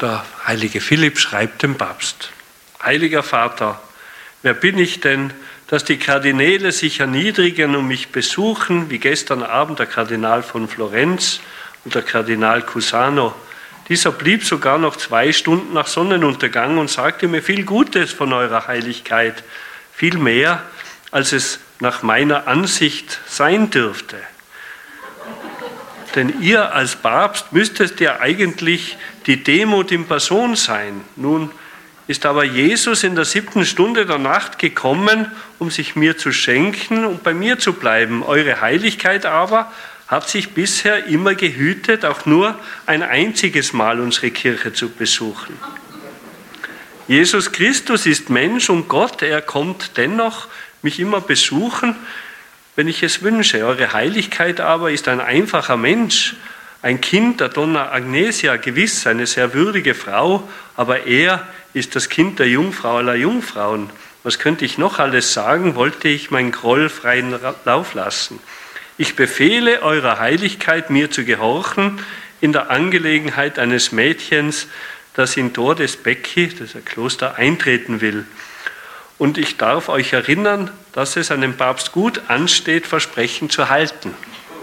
Der heilige Philipp schreibt dem Papst: Heiliger Vater, wer bin ich denn, dass die Kardinäle sich erniedrigen und mich besuchen, wie gestern Abend der Kardinal von Florenz und der Kardinal Cusano. Dieser blieb sogar noch 2 Stunden nach Sonnenuntergang und sagte mir viel Gutes von eurer Heiligkeit, viel mehr, als es nach meiner Ansicht sein dürfte. Denn ihr als Papst müsstet ja eigentlich die Demut in Person sein. Nun ist aber Jesus in der 7. Stunde der Nacht gekommen, um sich mir zu schenken und bei mir zu bleiben. Eure Heiligkeit aber hat sich bisher immer gehütet, auch nur ein einziges Mal unsere Kirche zu besuchen. Jesus Christus ist Mensch und Gott, er kommt dennoch mich immer besuchen, wenn ich es wünsche. Eure Heiligkeit aber ist ein einfacher Mensch, ein Kind der Donna Agnesia, gewiss eine sehr würdige Frau, aber er ist das Kind der Jungfrau aller Jungfrauen. Was könnte ich noch alles sagen, wollte ich meinen Groll freien Lauf lassen. Ich befehle eurer Heiligkeit, mir zu gehorchen in der Angelegenheit eines Mädchens, das in Tordes Becchi, das ist ein Kloster, eintreten will. Und ich darf euch erinnern, dass es einem Papst gut ansteht, Versprechen zu halten.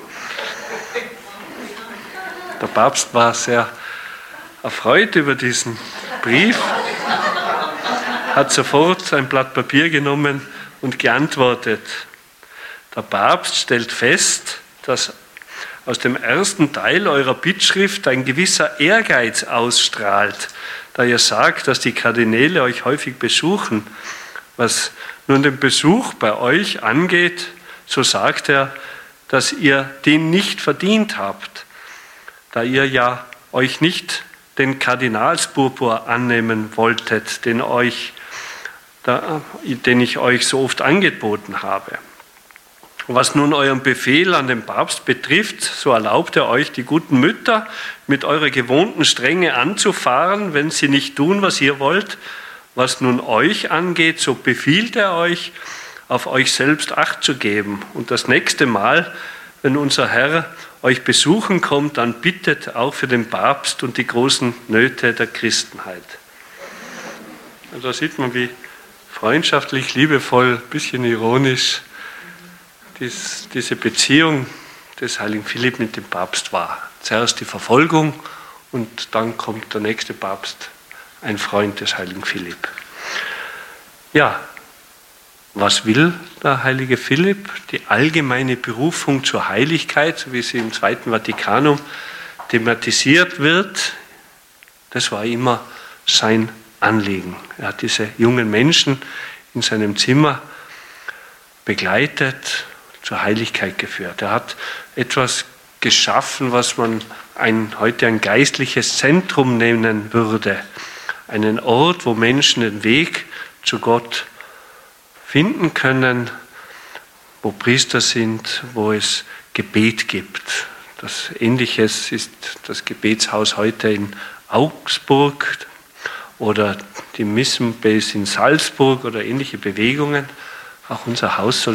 Der Papst war sehr erfreut über diesen Brief, hat sofort ein Blatt Papier genommen und geantwortet. Der Papst stellt fest, dass aus dem ersten Teil eurer Bittschrift ein gewisser Ehrgeiz ausstrahlt, da ihr sagt, dass die Kardinäle euch häufig besuchen. Was nun den Besuch bei euch angeht, so sagt er, dass ihr den nicht verdient habt, da ihr ja euch nicht den Kardinalspurpur annehmen wolltet, den ich euch so oft angeboten habe. Was nun euren Befehl an den Papst betrifft, so erlaubt er euch, die guten Mütter mit eurer gewohnten Strenge anzufahren, wenn sie nicht tun, was ihr wollt. Was nun euch angeht, so befiehlt er euch, auf euch selbst Acht zu geben. Und das nächste Mal, wenn unser Herr euch besuchen kommt, dann bittet auch für den Papst und die großen Nöte der Christenheit. Und da sieht man, wie freundschaftlich, liebevoll, ein bisschen ironisch diese Beziehung des heiligen Philipp mit dem Papst war. Zuerst die Verfolgung und dann kommt der nächste Papst, ein Freund des heiligen Philipp. Ja, was will der heilige Philipp? Die allgemeine Berufung zur Heiligkeit, so wie sie im Zweiten Vatikanum thematisiert wird, das war immer sein Anliegen. Er hat diese jungen Menschen in seinem Zimmer begleitet, zur Heiligkeit geführt. Er hat etwas geschaffen, was man heute ein geistliches Zentrum nennen würde. Einen Ort, wo Menschen den Weg zu Gott finden können, wo Priester sind, wo es Gebet gibt. Das Ähnliches ist das Gebetshaus heute in Augsburg oder die Mission Base in Salzburg oder ähnliche Bewegungen. Auch unser Haus soll